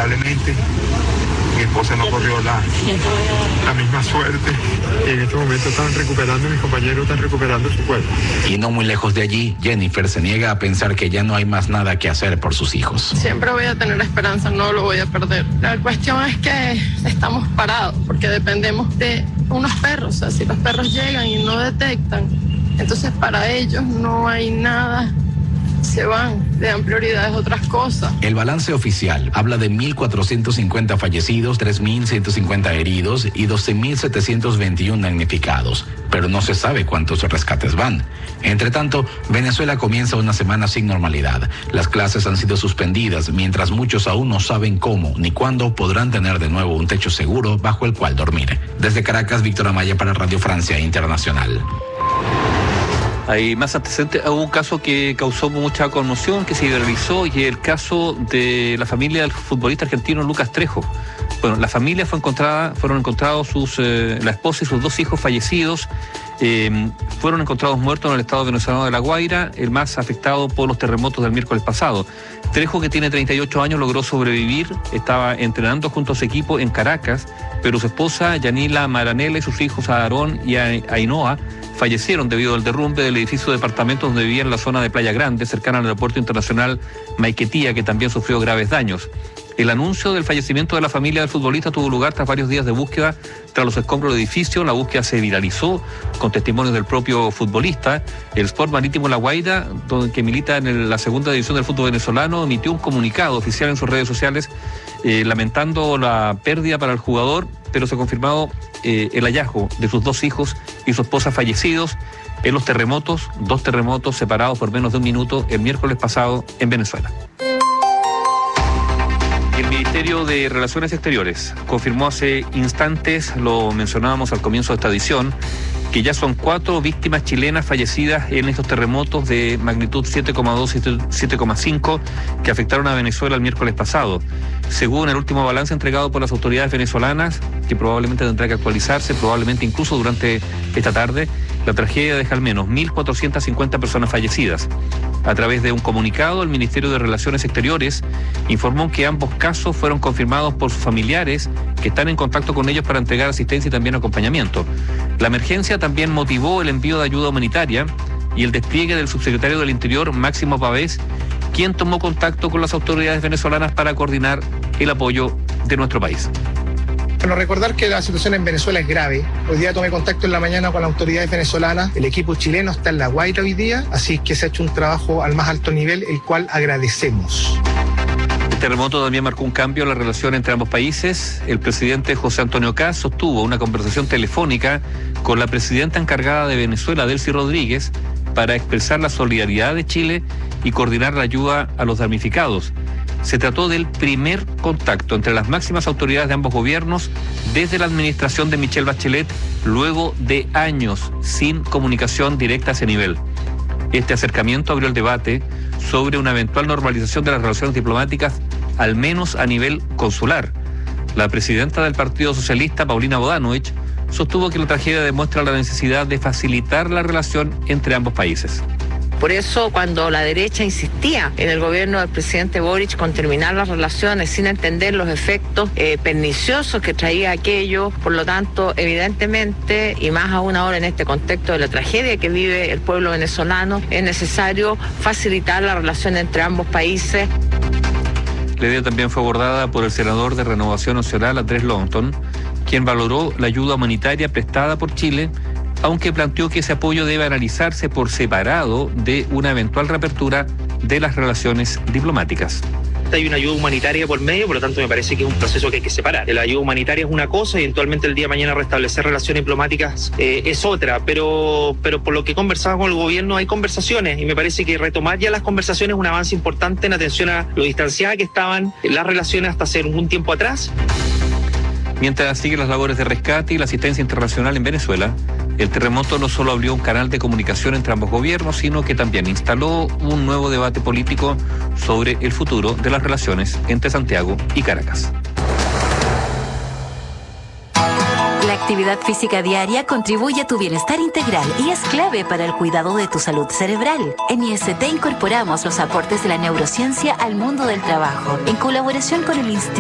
Lamentablemente, mi esposa no corrió la misma suerte. En este momento están recuperando, mis compañeros están recuperando su cuerpo. Y no muy lejos de allí, Jennifer se niega a pensar que ya no hay más nada que hacer por sus hijos. Siempre voy a tener esperanza, no lo voy a perder. La cuestión es que estamos parados porque dependemos de unos perros. O sea, si los perros llegan y no detectan, entonces para ellos no hay nada. Se van, le dan prioridades a otras cosas. El balance oficial habla de 1.450 fallecidos, 3.150 heridos y 12.721 damnificados, pero no se sabe cuántos rescates van. Entre tanto, Venezuela comienza una semana sin normalidad. Las clases han sido suspendidas, mientras muchos aún no saben cómo ni cuándo podrán tener de nuevo un techo seguro bajo el cual dormir. Desde Caracas, Víctor Amaya para Radio Francia Internacional. Hay más antecedentes. Hubo un caso que causó mucha conmoción, que se viralizó, y el caso de la familia del futbolista argentino Lucas Trejo. Bueno, la familia fueron encontrados la esposa y sus 2 hijos fallecidos. Fueron encontrados muertos en el estado venezolano de La Guaira, el más afectado por los terremotos del miércoles pasado. Trejo, que tiene 38 años, logró sobrevivir, estaba entrenando junto a su equipo en Caracas, pero su esposa, Yanila Maranela, y sus hijos, Aarón y Ainhoa, fallecieron debido al derrumbe del edificio de departamentos donde vivía en la zona de Playa Grande, cercana al aeropuerto internacional Maiquetía, que también sufrió graves daños. El anuncio del fallecimiento de la familia del futbolista tuvo lugar tras varios días de búsqueda tras los escombros del edificio. La búsqueda se viralizó con testimonios del propio futbolista. El Sport Marítimo La Guaira, que milita en la segunda división del fútbol venezolano, emitió un comunicado oficial en sus redes sociales lamentando la pérdida para el jugador, pero se ha confirmado el hallazgo de sus 2 hijos y su esposa fallecidos en los terremotos, 2 terremotos separados por menos de un minuto el miércoles pasado en Venezuela. El Ministerio de Relaciones Exteriores confirmó hace instantes, lo mencionábamos al comienzo de esta edición, que ya son 4 víctimas chilenas fallecidas en estos terremotos de magnitud 7,2 y 7,5 que afectaron a Venezuela el miércoles pasado. Según el último balance entregado por las autoridades venezolanas, que probablemente tendrá que actualizarse, probablemente incluso durante esta tarde, la tragedia deja al menos 1.450 personas fallecidas. A través de un comunicado, el Ministerio de Relaciones Exteriores informó que ambos casos fueron confirmados por sus familiares, que están en contacto con ellos para entregar asistencia y también acompañamiento. La emergencia también motivó el envío de ayuda humanitaria y el despliegue del subsecretario del Interior, Máximo Pavés, quien tomó contacto con las autoridades venezolanas para coordinar el apoyo de nuestro país. Bueno, recordar que la situación en Venezuela es grave. Hoy día tomé contacto en la mañana con las autoridades venezolanas. El equipo chileno está en La Guaira hoy día, así que se ha hecho un trabajo al más alto nivel, el cual agradecemos. El terremoto también marcó un cambio en la relación entre ambos países. El presidente José Antonio Kast sostuvo una conversación telefónica con la presidenta encargada de Venezuela, Delcy Rodríguez, para expresar la solidaridad de Chile y coordinar la ayuda a los damnificados. Se trató del primer contacto entre las máximas autoridades de ambos gobiernos desde la administración de Michelle Bachelet, luego de años sin comunicación directa a ese nivel. Este acercamiento abrió el debate sobre una eventual normalización de las relaciones diplomáticas, al menos a nivel consular. La presidenta del Partido Socialista, Paulina Bodanovich, sostuvo que la tragedia demuestra la necesidad de facilitar la relación entre ambos países. Por eso, cuando la derecha insistía en el gobierno del presidente Boric con terminar las relaciones sin entender los efectos perniciosos que traía aquello, por lo tanto, evidentemente, y más aún ahora en este contexto de la tragedia que vive el pueblo venezolano, es necesario facilitar la relación entre ambos países. La idea también fue abordada por el senador de Renovación Nacional, Andrés Longton, quien valoró la ayuda humanitaria prestada por Chile, aunque planteó que ese apoyo debe analizarse por separado de una eventual reapertura de las relaciones diplomáticas. Hay una ayuda humanitaria por medio, por lo tanto me parece que es un proceso que hay que separar. La ayuda humanitaria es una cosa y eventualmente el día de mañana restablecer relaciones diplomáticas es otra, pero por lo que he conversado con el gobierno hay conversaciones y me parece que retomar ya las conversaciones es un avance importante en atención a lo distanciadas que estaban las relaciones hasta hace un tiempo atrás. Mientras siguen las labores de rescate y la asistencia internacional en Venezuela, el terremoto no solo abrió un canal de comunicación entre ambos gobiernos, sino que también instaló un nuevo debate político sobre el futuro de las relaciones entre Santiago y Caracas. La actividad física diaria contribuye a tu bienestar integral y es clave para el cuidado de tu salud cerebral. En IST incorporamos los aportes de la neurociencia al mundo del trabajo, en colaboración con el Instituto